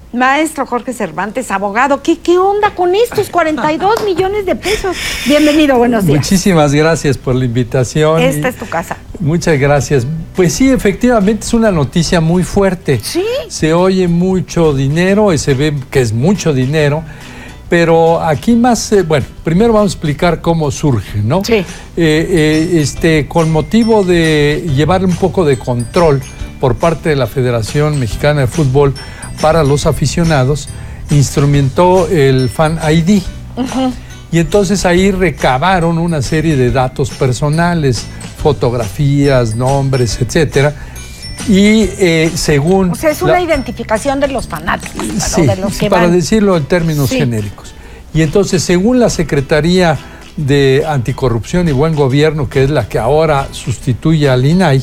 Maestro Jorge Cervantes, abogado, ¿qué onda con estos 42 millones de pesos? Bienvenido, buenos días. Muchísimas gracias por la invitación. Esta es tu casa. Muchas gracias. Pues sí, efectivamente es una noticia muy fuerte. Sí. Se oye mucho dinero y se ve que es mucho dinero, pero aquí más, bueno, primero vamos a explicar cómo surge, ¿no? Sí. Con motivo de llevar un poco de control por parte de la Federación Mexicana de Fútbol para los aficionados, instrumentó el Fan ID. Uh-huh. Y entonces ahí recabaron una serie de datos personales, fotografías, nombres, etcétera. Y según... O sea, es una identificación de los fanáticos, sí, de los que para van. decirlo en términos genéricos. Y entonces, según la Secretaría de Anticorrupción y Buen Gobierno, que es la que ahora sustituye al INAI,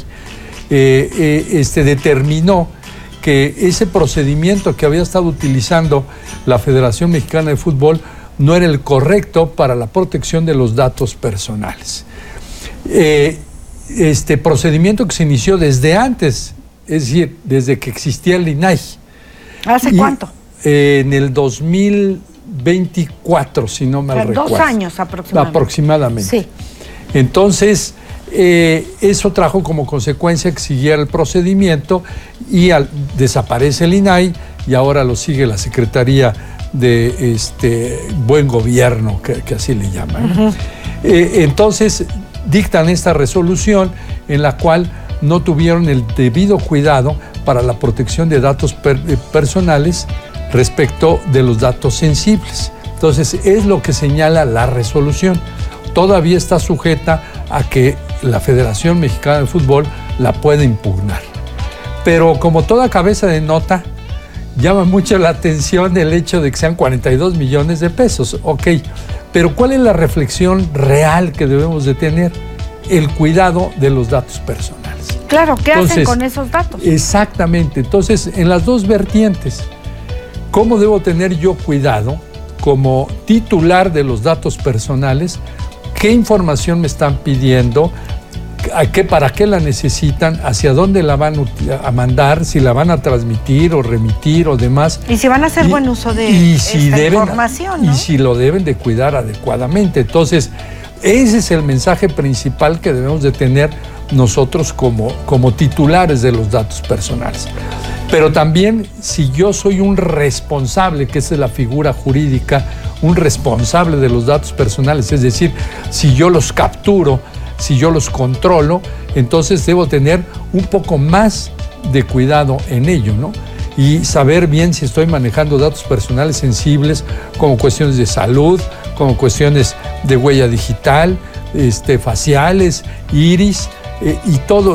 determinó que ese procedimiento que había estado utilizando la Federación Mexicana de Fútbol no era el correcto para la protección de los datos personales. Este procedimiento que se inició desde antes, es decir, desde que existía el INAI. ¿Hace cuánto? En el 2024, si no mal recuerdo. 2 años aproximadamente. Sí. Entonces, eso trajo como consecuencia que siguiera el procedimiento y desaparece el INAI y ahora lo sigue la Secretaría de Buen Gobierno, que así le llaman. Uh-huh. Entonces, dictan esta resolución en la cual no tuvieron el debido cuidado para la protección de datos personales respecto de los datos sensibles. Entonces, es lo que señala la resolución. Todavía está sujeta a que la Federación Mexicana de Fútbol la puede impugnar. Pero como toda cabeza de nota, llama mucho la atención el hecho de que sean 42 millones de pesos. Ok, pero ¿cuál es la reflexión real que debemos de tener? El cuidado de los datos personales. Claro, ¿qué hacen con esos datos? Exactamente. Entonces, en las dos vertientes, ¿cómo debo tener yo cuidado como titular de los datos personales? ¿Qué información me están pidiendo? ¿Para qué la necesitan? ¿Hacia dónde la van a mandar? ¿Si la van a transmitir o remitir o demás? Y si van a hacer buen uso de esta información, ¿no? Y si lo deben de cuidar adecuadamente. Entonces, ese es el mensaje principal que debemos de tener nosotros como titulares de los datos personales. Pero también, si yo soy un responsable, que esa es la figura jurídica, un responsable de los datos personales, es decir, si yo los capturo, si yo los controlo, entonces debo tener un poco más de cuidado en ello, ¿no? Y saber bien si estoy manejando datos personales sensibles, como cuestiones de salud, como cuestiones de huella digital, faciales, iris, y todo